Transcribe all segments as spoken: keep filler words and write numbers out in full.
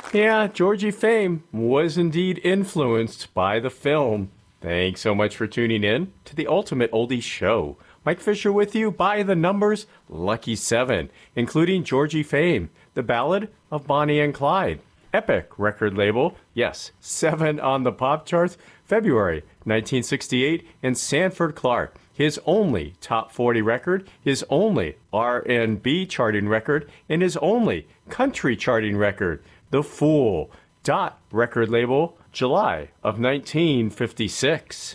Yeah, Georgie fame was indeed influenced by the film. Thanks so much for tuning in to the Ultimate Oldies Show. Mike Fisher with you by the numbers Lucky seven, including Georgie fame, The Ballad of Bonnie and Clyde. Epic record label, yes, seven on the pop charts, February nineteen sixty-eight, and Sanford Clark, his only top forty record, his only R and B charting record, and his only country charting record, The Fool. Dot record label, July of nineteen fifty-six.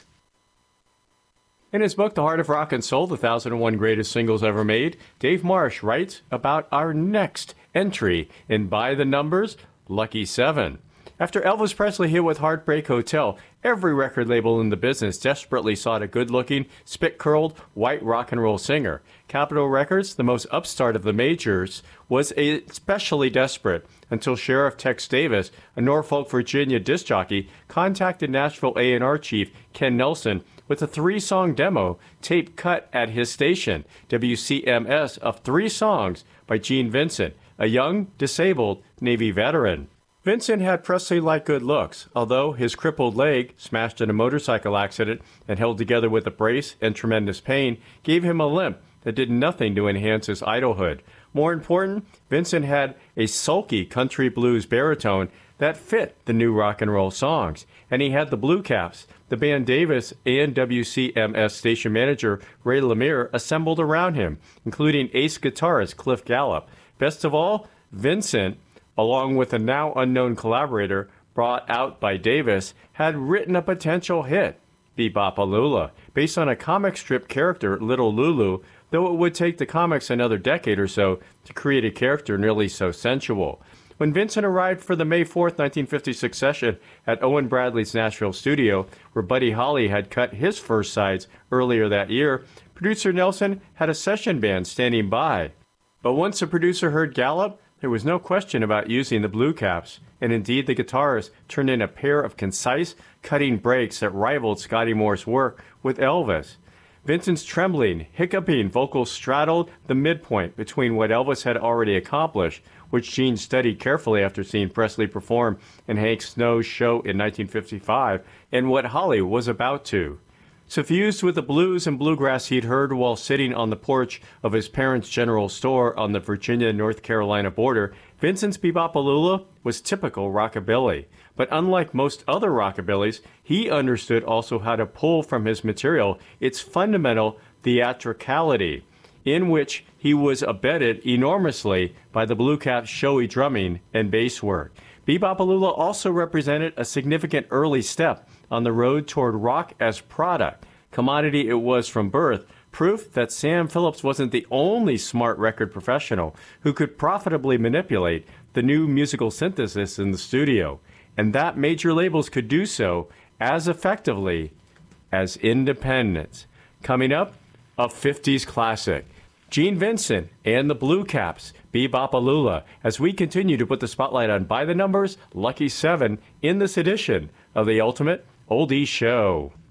In his book, The Heart of Rock and Soul, The one thousand one Greatest Singles Ever Made, Dave Marsh writes about our next entry in By the Numbers, Lucky seven. After Elvis Presley hit with Heartbreak Hotel, every record label in the business desperately sought a good-looking, spit-curled, white rock and roll singer. Capitol Records, the most upstart of the majors, was especially desperate until Sheriff Tex Davis, a Norfolk, Virginia disc jockey, contacted Nashville A and R chief Ken Nelson with a three-song demo tape cut at his station, W C M S, of three songs by Gene Vincent, a young, disabled Navy veteran. Vincent had Presley-like good looks, although his crippled leg, smashed in a motorcycle accident and held together with a brace and tremendous pain, gave him a limp that did nothing to enhance his idolhood. More important, Vincent had a sulky country blues baritone that fit the new rock and roll songs, and he had the Blue Caps, the band Davis and W C M S station manager Ray Lemire assembled around him, including ace guitarist Cliff Gallup. Best of all, Vincent, along with a now unknown collaborator brought out by Davis, had written a potential hit, Be-Bop-A-Lula, based on a comic strip character, Little Lulu, though it would take the comics another decade or so to create a character nearly so sensual. When Vincent arrived for the May fourth, nineteen fifty-six session at Owen Bradley's Nashville studio, where Buddy Holly had cut his first sides earlier that year, producer Nelson had a session band standing by. But once the producer heard Gallup, there was no question about using the Blue Caps, and indeed the guitarist turned in a pair of concise, cutting breaks that rivaled Scotty Moore's work with Elvis. Vincent's trembling, hiccuping vocals straddled the midpoint between what Elvis had already accomplished, which Gene studied carefully after seeing Presley perform in Hank Snow's show in nineteen fifty-five, and what Holly was about to. Suffused with the blues and bluegrass he'd heard while sitting on the porch of his parents' general store on the Virginia-North Carolina border, Vincent's Be-Bop-A-Lula was typical rockabilly. But unlike most other rockabillys, he understood also how to pull from his material its fundamental theatricality, in which he was abetted enormously by the Blue Caps' showy drumming and bass work. Be-Bop-A-Lula also represented a significant early step on the road toward rock as product, commodity it was from birth, proof that Sam Phillips wasn't the only smart record professional who could profitably manipulate the new musical synthesis in the studio, and that major labels could do so as effectively as independents. Coming up, a fifties classic, Gene Vincent and the Blue Caps, Be-Bop-A-Lula, as we continue to put the spotlight on By the Numbers, Lucky seven, in this edition of the Ultimate Oldies Show.